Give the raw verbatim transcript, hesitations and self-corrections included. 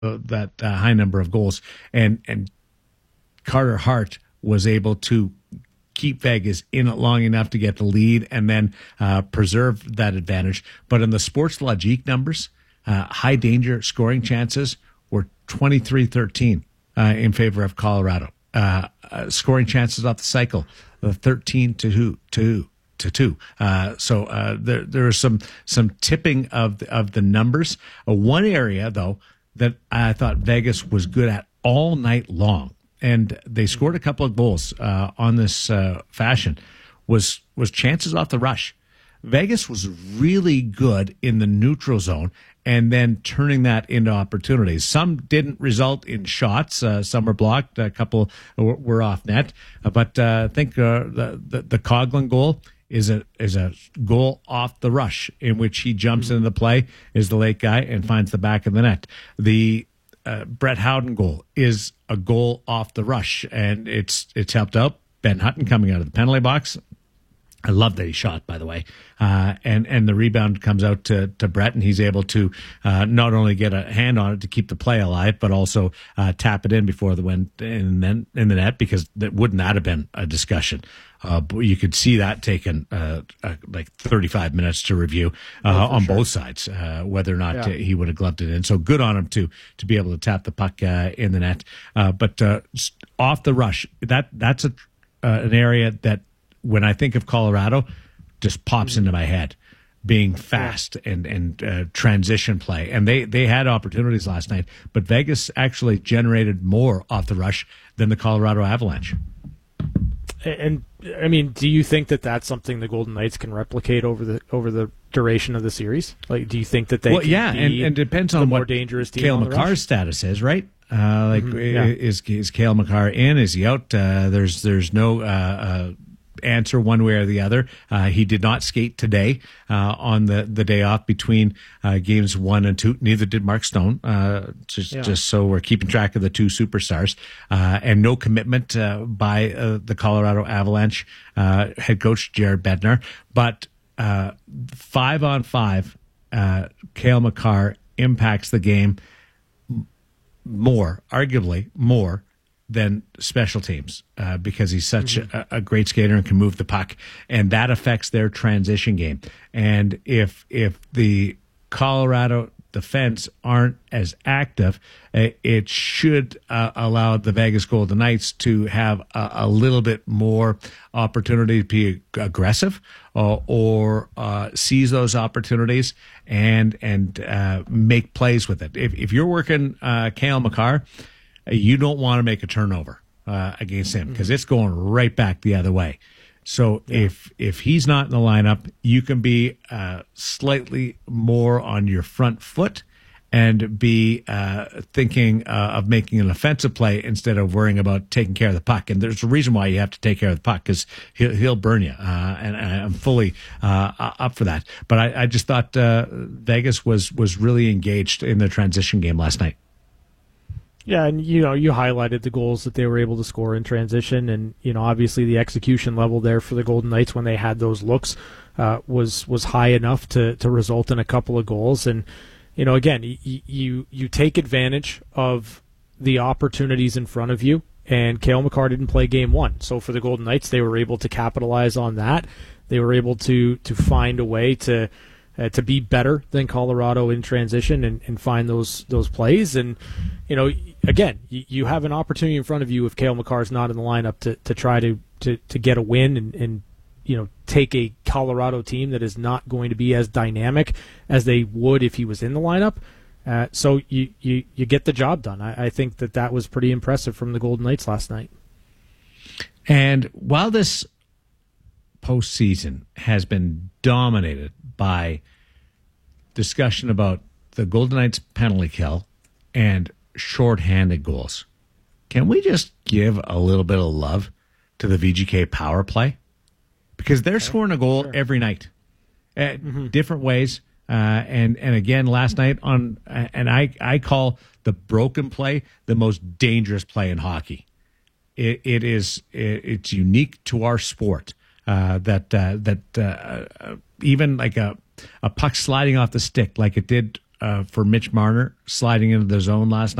that uh, high number of goals, and and Carter Hart was able to keep Vegas in it long enough to get the lead and then uh, preserve that advantage. But in the Sports Logique numbers, uh, high danger scoring chances were twenty-three thirteen uh, in favor of Colorado. Uh, uh, scoring chances off the cycle, uh, thirteen to two. to two. Uh, so uh, there there is some some tipping of the, of the numbers. Uh, one area, though, that I thought Vegas was good at all night long, and they scored a couple of goals uh, on this uh, fashion, was was chances off the rush. Vegas was really good in the neutral zone and then turning that into opportunities. Some didn't result in shots. Uh, some were blocked. A couple were, were off net. Uh, but uh, I think uh, the, the, the Coghlan goal is a is a goal off the rush in which he jumps into the play, is the late guy, and finds the back of the net. The uh, Brett Howden goal is a goal off the rush, and it's it's helped out. Ben Hutton coming out of the penalty box. I love that he shot, by the way. Uh, and, and the rebound comes out to, to Brett, and he's able to uh, not only get a hand on it to keep the play alive, but also uh, tap it in before the went in, then in the net, because that wouldn't that have been a discussion. Uh, but you could see that taken uh, uh, like thirty-five minutes to review uh, oh, on sure. both sides, uh, whether or not yeah. uh, he would have gloved it in. So good on him to to be able to tap the puck uh, in the net. Uh, but uh, off the rush, that that's a uh, an area that, when I think of Colorado, just pops into my head, being fast and and uh, transition play. And they, they had opportunities last night, but Vegas actually generated more off the rush than the Colorado Avalanche. And, I mean, do you think that that's something the Golden Knights can replicate over the over the duration of the series? Like, do you think that they well, can yeah, be and, and depends on more what dangerous team Cale on the Makar's rush? status is, right? Uh, like, mm-hmm, yeah. is is Cale Makar in? Is he out? Uh, there's there's no uh, uh, answer one way or the other. Uh, he did not skate today uh, on the, the day off between uh, games one and two. Neither did Mark Stone. Uh, just yeah. just so we're keeping track of the two superstars. Uh, and no commitment uh, by uh, the Colorado Avalanche uh, head coach Jared Bednar. But uh, five on five, uh, Cale Makar impacts the game more, arguably more, than special teams uh, because he's such mm-hmm. a, a great skater and can move the puck, and that affects their transition game. And if if the Colorado defense aren't as active, uh, it should uh, allow the Vegas Golden Knights to have a, a little bit more opportunity to be aggressive uh, or uh, seize those opportunities and and uh, make plays with it. If, if you're working uh, Cale Makar, you don't want to make a turnover uh, against him because it's going right back the other way. So yeah. if if he's not in the lineup, you can be uh, slightly more on your front foot and be uh, thinking uh, of making an offensive play instead of worrying about taking care of the puck. And there's a reason why you have to take care of the puck, because he'll, he'll burn you. Uh, and, and I'm fully uh, up for that. But I, I just thought uh, Vegas was was really engaged in the transition game last night. Yeah, and you know, you highlighted the goals that they were able to score in transition, and you know, obviously the execution level there for the Golden Knights when they had those looks uh, was was high enough to to result in a couple of goals. And you know, again, you you, you take advantage of the opportunities in front of you. And Cale Makar didn't play game one, so for the Golden Knights, they were able to capitalize on that. They were able to to find a way to. Uh, to be better than Colorado in transition and, and find those those plays. And, you know, again, you, you have an opportunity in front of you if Cale Makar is not in the lineup to, to try to, to, to get a win and, and, you know, take a Colorado team that is not going to be as dynamic as they would if he was in the lineup. Uh, so you, you, you get the job done. I, I think that that was pretty impressive from the Golden Knights last night. And while this postseason has been dominated by discussion about the Golden Knights penalty kill and shorthanded goals, can we just give a little bit of love to the V G K power play? Because they're scoring a goal sure. every night at mm-hmm. different ways. Uh, and, and again, last night on, and I, I call the broken play the most dangerous play in hockey. It, it is, it, it's unique to our sport. Uh, that uh, that uh, uh, even like a a puck sliding off the stick, like it did uh, for Mitch Marner sliding into the zone last night.